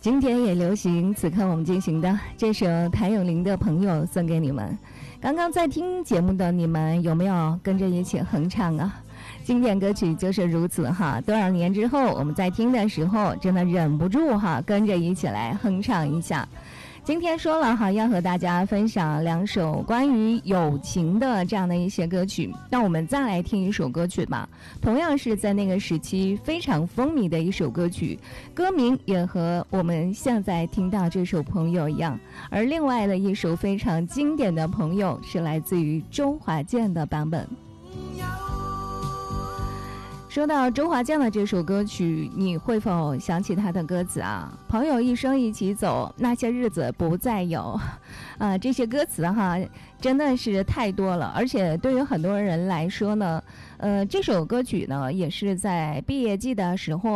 经典也流行，此刻我们进行的这首谭咏麟的朋友送给你们。刚刚在听节目的你们有没有跟着一起哼唱啊？经典歌曲就是如此哈，多少年之后我们在听的时候真的忍不住哈，跟着一起来哼唱一下。今天说了哈，要和大家分享2首关于友情的这样的一些歌曲。那我们再来听一首歌曲吧，同样是在那个时期非常风靡的一首歌曲，歌名也和我们现在听到这首朋友一样。而另外的一首非常经典的朋友是来自于周华健的版本。说到周华健的这首歌曲，你会否想起他的歌词啊？朋友一生一起走，那些日子不再有。这些歌词哈，真的是太多了。而且对于很多人来说呢，这首歌曲呢，也是在毕业季的时候